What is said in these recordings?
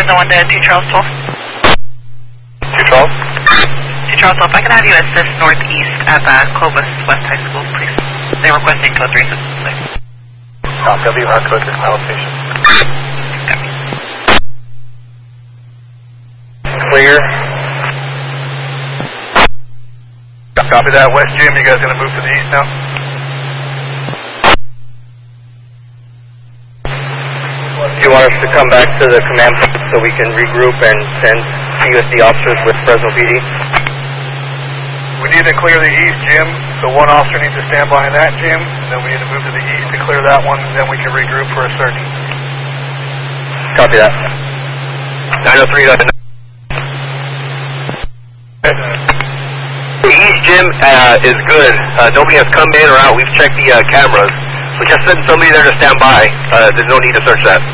Fresno 1 to 2 Charles 12. 2 Charles? 2 Charles 12, if I can have you assist northeast at Clovis West High School, please. They're requesting code 3 assistance. Copy, I'll leave our code 3 final station. Clear. Copy that. West Gym, you guys going to move to the east now? Do you want us to come back to the command post so we can regroup and send CUSD officers with Fresno PD? We need to clear the east gym, so one officer needs to stand by in that gym, and then we need to move to the east to clear that one, and then we can regroup for a search. Copy that. 903. The east gym is good. Nobody has come in or out. We've checked the cameras. So just send somebody there to stand by. There's no need to search that.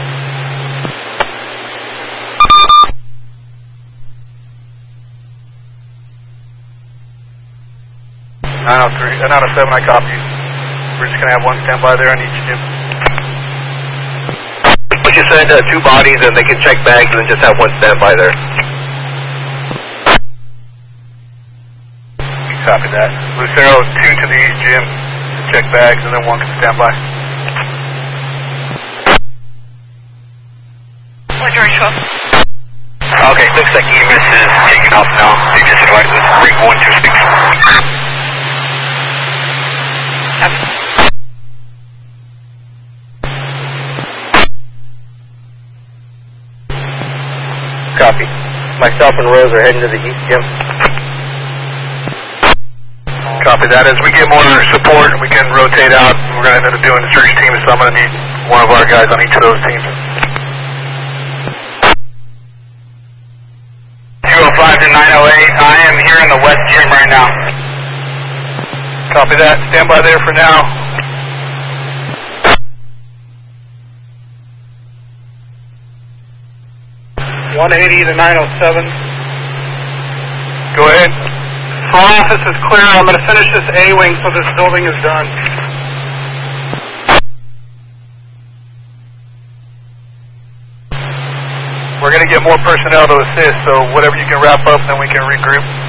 903, 907, I copy. We're just going to have one stand by there on each gym. We just send 2 bodies and they can check bags and then just have one stand by there. Copy that. Lucero, 2 to the east gym, check bags, and then 1 can stand by. George 12. Okay, looks like EMS is taking off now. They just advised us to bring 126. Copy. Myself and Rose are heading to the east gym. Copy that. As we get more support, we can rotate out. We're going to end up doing the search team, so I'm going to need one of our guys on each of those teams. 205 to 908. I am here in the west gym right now. Copy that. Stand by there for now. .180 to 907. Go ahead. Front office is clear. I'm going to finish this A-wing so this building is done. We're going to get more personnel to assist, so whatever you can wrap up, then we can regroup.